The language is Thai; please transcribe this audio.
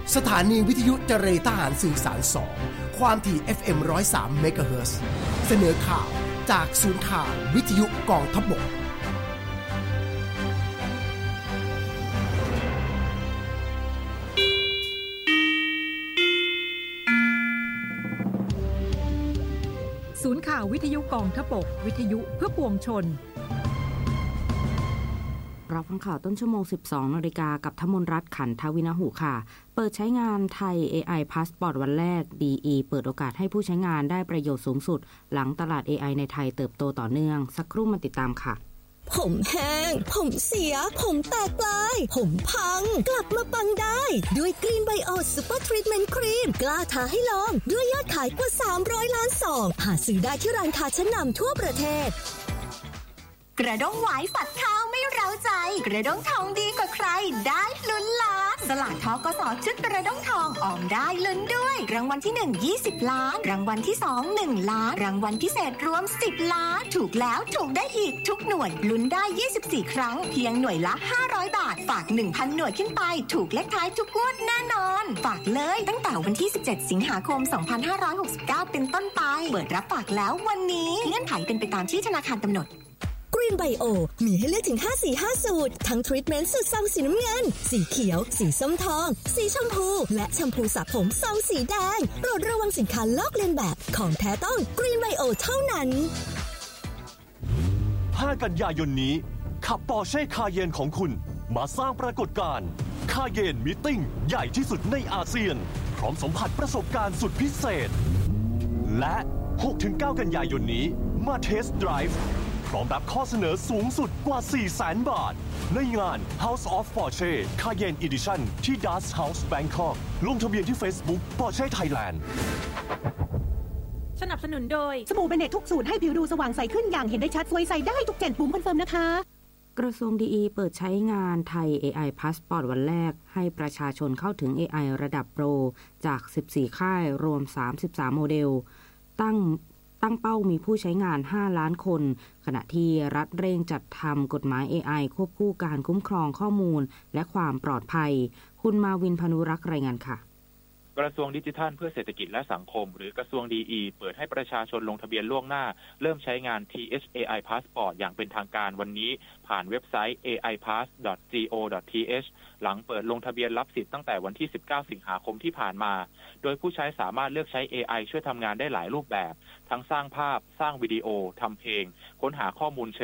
สถานีวิทยุเจรทหารสื่อสาร2ความถี่ FM 103 เมกะเฮิรตซ์เสนอข่าวจากศูนย์ข่าววิทยุกองทัพบกศูนย์ข่าววิทยุกองทัพบกวิทยุเพื่อปวงชนรับฟังข่าวต้นชั่วโมง 12 นาฬิกากับธมนรัตน์ขันทวินหุค่ะเปิดใช้งานไทย AI Passport วันแรก DE เปิดโอกาสให้ผู้ใช้งานได้ประโยชน์สูงสุดหลังตลาด AI ในไทยเติบโตต่อเนื่องสักครู่มาติดตามค่ะผมแห้งผมเสียผมแตกปลายผมพังกลับมาปังได้ด้วยกรีนไบโอซูเปอร์ทรีทเมนต์ครีมกล้าท้าให้ลองด้วยยอดขายกว่า300ล้านซองหาซื้อได้ที่ร้านค้าชั้นนำทั่วประเทศกระด้งหวายฝัดข้าวไม่เร้าใจกระด้งทองดีกว่าใครได้ลุ้นล้านสลากทกส.ชุดกระด้งทองออมได้ลุ้นด้วยรางวัลที่1 20 ล้านรางวัลที่2 1 ล้านรางวัลพิเศษรวม10ล้านถูกแล้วถูกได้อีกทุกหน่วยลุ้นได้24ครั้งเพียงหน่วยละ500บาทฝาก 1,000 หน่วยขึ้นไปถูกเลขท้ายทุกงวดแน่นอนฝากเลยตั้งแต่วันที่17สิงหาคม2569เป็นต้นไปเปิดรับฝากแล้ววันนี้เงื่อนไขเป็นไปตามที่ธนาคารกำหนดGreen Bio มีให้เลือกถึง5สูตรทั้งทรีทเมนต์สูตรซองสีน้ำเงินสีเขียวสีส้มทองสีชมพูและแชมพูสระผมซองสีแดงโปรดระวังสินค้าลอกเลียนแบบของแท้ต้อง Green Bio เท่านั้น 5 กันยายนนี้ขับ Porsche Cayenne ของคุณมาสร้างปรากฏการณ์ Cayenne Meeting ใหญ่ที่สุดในอาเซียนพร้อมสัมผัสประสบการณ์สุดพิเศษและ 6-9 กันยายนนี้มา Test Driveพร้อมรับข้อเสนอสูงสุดกว่า 400,000 บาทในงาน House of Porsche Cayenne Edition ที่ Das House Bangkok ลงทะเบียนที่ Facebook Porsche Thailand สนับสนุนโดยสบู่เบเนตทุกสูตรให้ผิวดูสว่างใสขึ้นอย่างเห็นได้ชัดสวยใสได้ทุก7ปุ่มคอนเฟิร์มนะคะกระทรวง DE เปิดใช้งานไทย AI Passport วันแรกให้ประชาชนเข้าถึง AI ระดับโปรจาก14ค่ายรวม33โมเดลตั้งเป้ามีผู้ใช้งาน5ล้านคนขณะที่รัฐเร่งจัดทำกฎหมาย AI ควบคู่การคุ้มครองข้อมูลและความปลอดภัยคุณมาวินพานุรักษ์รายงานค่ะกระทรวงดิจิทัลเพื่อเศรษฐกิจและสังคมหรือกระทรวง DE เปิดให้ประชาชนลงทะเบียนล่วงหน้าเริ่มใช้งาน THAI Passport อย่างเป็นทางการวันนี้ผ่านเว็บไซต์ aipass.go.th หลังเปิดลงทะเบียนรับสิทธิ์ตั้งแต่วันที่19สิงหาคมที่ผ่านมาโดยผู้ใช้สามารถเลือกใช้ AI ช่วยทำงานได้หลายรูปแบบทั้งสร้างภาพสร้างวิดีโอทำเพลงค้นหาข้อมูล